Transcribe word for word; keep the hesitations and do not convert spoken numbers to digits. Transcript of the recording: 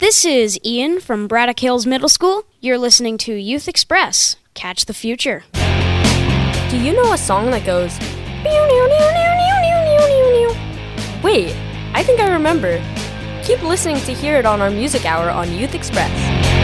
This is Ian from Braddock Hills Middle School. You're listening to Youth Express. Catch the future. Do you know a song that goes... Wait, I think I remember. Keep listening to hear it on our music hour on Youth Express.